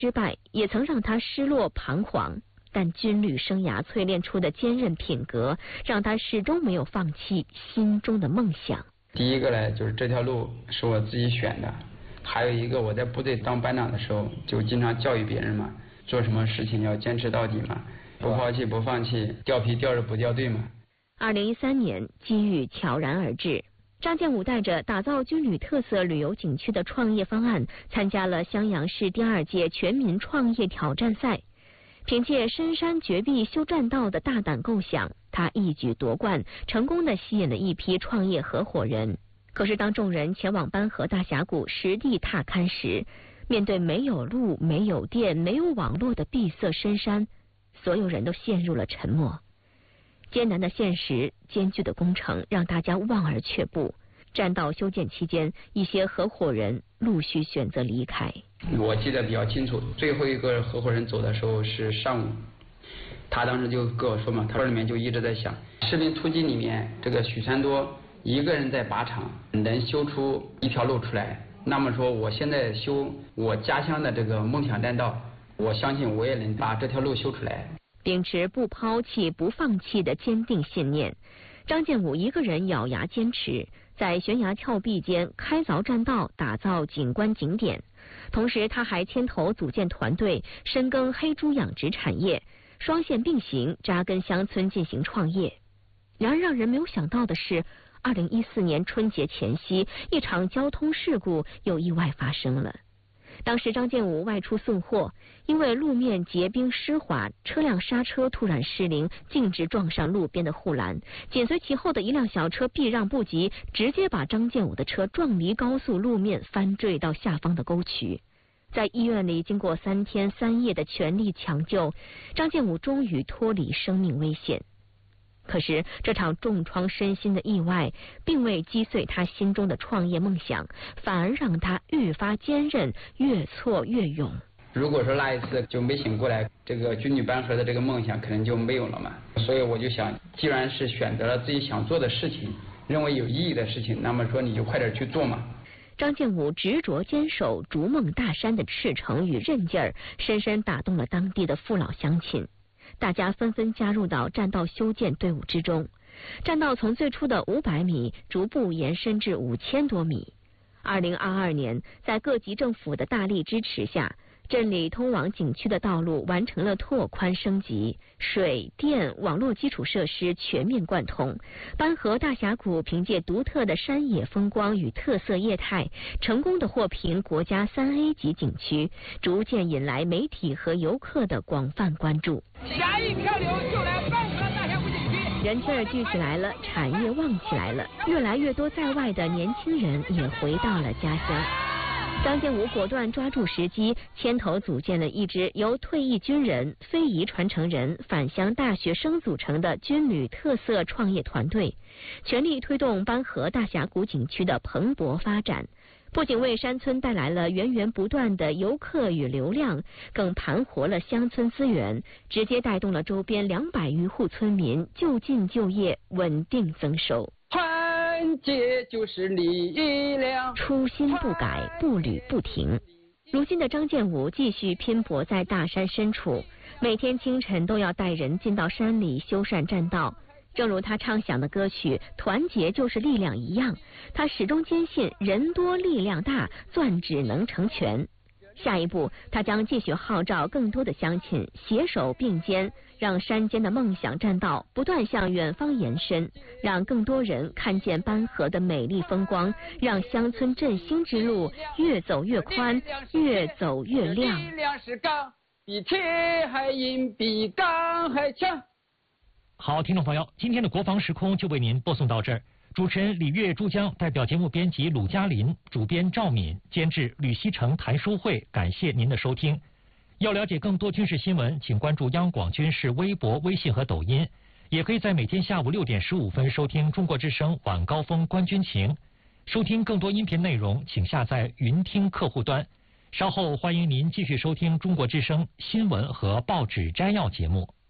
失败也曾让他失落彷徨，但军旅生涯淬炼出的坚韧品格，让他始终没有放弃心中的梦想。 第一个呢，就是这条路是我自己选的，还有一个我在部队当班长的时候，就经常教育别人嘛，做什么事情要坚持到底嘛，不抛弃不放弃，掉皮掉肉不掉队嘛。 2013年，机遇悄然而至。张建武带着打造军旅特色旅游景区的创业方案，参加了襄阳市第2届全民创业挑战赛。凭借深山绝壁修栈道的大胆构想，他一举夺冠，成功地吸引了一批创业合伙人。可是当众人前往班河大峡谷实地踏勘时，面对没有路、没有电、没有网络的闭塞深山，所有人都陷入了沉默。艰难的现实、艰巨的工程让大家望而却步。栈道修建期间，一些合伙人陆续选择离开。 我记得比较清楚，最后一个合伙人走的时候是上午，他当时就跟我说嘛，他里面就一直在想，士兵突击里面这个许三多一个人在靶场能修出一条路出来，那么说我现在修我家乡的这个梦想栈道，我相信我也能把这条路修出来。 秉持不抛弃不放弃的坚定信念，张建武一个人咬牙坚持，在悬崖峭壁间开凿栈道，打造景观景点。同时他还牵头组建团队，深耕黑猪养殖产业，双线并行，扎根乡村进行创业。然而让人没有想到的是，2014年春节前夕，一场交通事故又意外发生了。当时张建武外出送货，因为路面结冰湿滑，车辆刹车突然失灵，径直撞上路边的护栏，紧随其后的一辆小车避让不及，直接把张建武的车撞离高速路面，翻坠到下方的沟渠。在医院里经过3天3夜的全力抢救，张建武终于脱离生命危险。可是这场重创身心的意外并未击碎他心中的创业梦想，反而让他愈发坚韧，越挫越勇。 如果说那一次就没醒过来，这个军旅班河的这个梦想可能就没有了嘛。所以我就想，既然是选择了自己想做的事情，认为有意义的事情，那么说你就快点去做嘛。 张建武执着坚守逐梦大山的赤诚与韧劲儿，深深打动了当地的父老乡亲。大家纷纷加入到栈道修建队伍之中，栈道从最初的500米逐步延伸至5000多米。2022年，在各级政府的大力支持下，镇里通往景区的道路完成了拓宽升级，水电网络基础设施全面贯通。班河大峡谷凭借独特的山野风光与特色业态，成功的获评国家3A 级景区，逐渐引来媒体和游客的广泛关注。 下一条流就来班河大峡谷景区， 人气儿聚起来了，产业旺起来了，越来越多在外的年轻人也回到了家乡。张建武果断抓住时机，牵头组建了一支由退役军人、非遗传承人、返乡大学生组成的军旅特色创业团队，全力推动班河大峡谷景区的蓬勃发展。不仅为山村带来了源源不断的游客与流量，更盘活了乡村资源，直接带动了周边200余户村民就近就业，稳定增收。 团结就是力量， 初心不改，步履不停。如今的张建武继续拼搏在大山深处，每天清晨都要带人进到山里修缮栈道。正如他唱响的歌曲《团结就是力量》一样，他始终坚信人多力量大，钻指能成全。下一步，他将继续号召更多的乡亲携手并肩，让山间的梦想栈道不断向远方延伸，让更多人看见班河的美丽风光，让乡村振兴之路越走越宽，越走越亮。 力量是钢，比铁还硬，比钢还强。 好，听众朋友，今天的国防时空就为您播送到这儿。主持人李月、珠江，代表节目编辑鲁嘉林，主编赵敏，监制吕锡成、谭书慧，感谢您的收听。要了解更多军事新闻，请关注央广军事微博、微信和抖音，也可以在每天下午6点15分收听中国之声晚高峰观军情。收听更多音频内容，请下载云听客户端。稍后欢迎您继续收听中国之声新闻和报纸摘要节目。